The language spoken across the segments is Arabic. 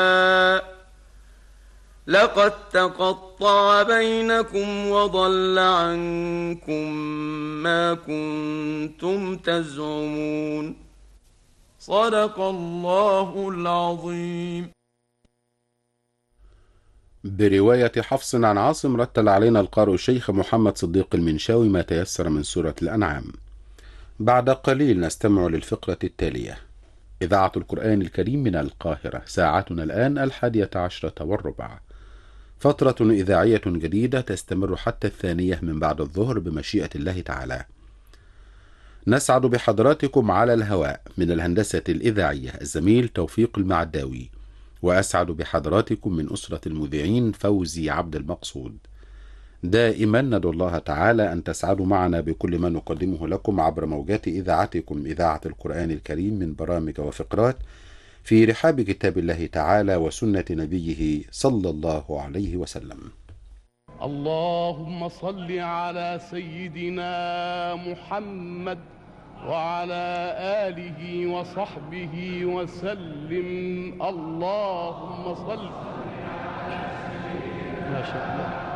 لقد تقطع بينكم وضل عنكم ما كنتم تزعمون. صدق الله العظيم. برواية حفص عن عاصم رتل علينا القارئ الشيخ محمد صديق المنشاوي ما تيسر من سورة الأنعام. بعد قليل نستمع للفقرة التالية. إذاعة القرآن الكريم من القاهرة، ساعتنا الآن 11:15. فترة إذاعية جديدة تستمر حتى 2 من بعد الظهر بمشيئة الله تعالى. نسعد بحضراتكم على الهواء من الهندسة الإذاعية الزميل توفيق المعداوي، وأسعد بحضراتكم من أسرة المذيعين فوزي عبد المقصود. دائما ندعو الله تعالى أن تسعدوا معنا بكل ما نقدمه لكم عبر موجات إذاعتكم إذاعة القرآن الكريم من برامج وفقرات في رحاب كتاب الله تعالى وسنة نبيه صلى الله عليه وسلم. اللهم صل على سيدنا محمد وعلى آله وصحبه وسلم. اللهم صل. ما شاء الله.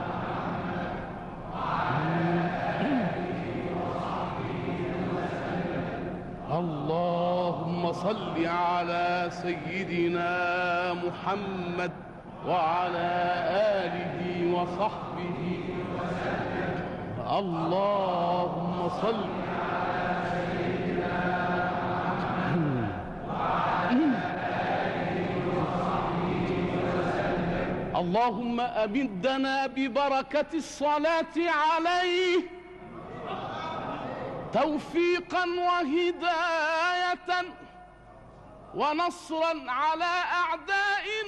اللهم صل على سيدنا محمد وعلى آله وصحبه وسلم. اللهم صل. اللهم أمدنا ببركة الصلاة عليه توفيقا وهداية ونصرا على أعدائنا